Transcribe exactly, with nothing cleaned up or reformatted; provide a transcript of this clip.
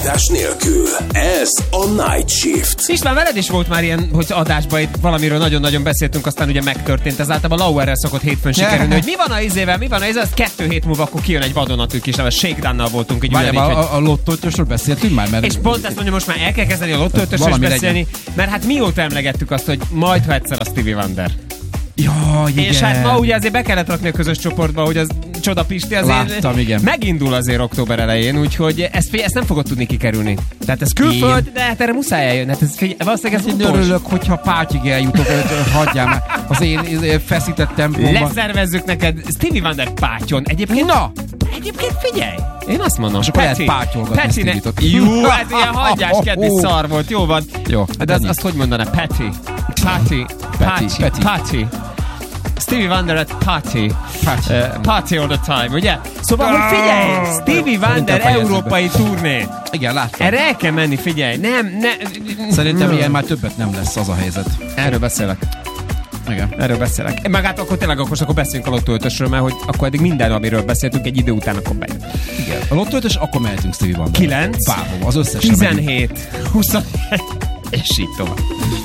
Állítás nélkül. Ez a Night Shift. István, veled is volt már ilyen, hogy adásban itt valamiről nagyon-nagyon beszéltünk, aztán ugye megtörtént. Ez általában Lauerrel szokott hétfőn sikerülni, hogy mi van a izével, mi van a izével, az kettő hét múlva akkor kijön egy vadonatúj kis neve, Shakedownnal voltunk így Várjál, ugyanígy, a, hogy... a, a lottöltösről beszéltünk már? Mert... És pont ezt mondja, most már el kell kezdeni a lottöltösről is beszélni, legyen. Mert hát mióta emlegettük azt, hogy majd ha egyszer a Stevie Wonder. Jaj, igen. És hát ma ugye azért be kellett rakni a közös csoportba, hogy az Csoda Pisti azért Láttam, igen. megindul azért október elején, úgyhogy ezt, figyelj, ezt nem fogod tudni kikerülni. Tehát ez külföld, de hát erre muszáj eljönni. Hát ez, figyelj, valószínűleg ez Én utolsó. örülök, hogyha Pátyig eljutok, hagyjál már az én feszített tempómban. Leszervezzük neked Stevie Wonder pátyon. Egyébként, na! Egyébként figyelj! Én azt mondom, és akkor Peti, lehet pátyolgatni Peti ne... Stevie-t. Jó, ez ilyen hagyjáskedni szar volt, jó van. Jó, de azt, azt hogy mondaná? Peti. Pati. Pati. Peti. Pati. Stevie Wonder at party. Party. Uh, party all the time, ugye? Szóval, hogy figyelj! Stevie Wonder európai turné. Igen, láttam. Erre el kell menni, figyelj. Nem, ne... Szerintem ilyen már többet nem lesz, az a helyzet. Erről beszélek. Igen. Erről beszélek. Meg hát akkor tényleg akkor, akkor beszéljünk a lottöltösről, mert hogy akkor eddig minden, amiről beszéltünk, egy idő után akkor bejön. Igen. A lottöltös, akkor mehetünk Stevie Wonder. kilenc Bárhol, az összes. tizenhét huszonegy és így tovább.